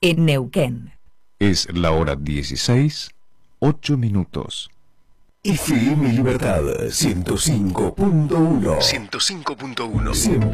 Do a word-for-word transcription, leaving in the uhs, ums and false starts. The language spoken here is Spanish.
en Neuquén. Es la hora dieciséis, ocho minutos. F M Libertad ciento cinco punto uno. ciento cinco punto uno. Siempre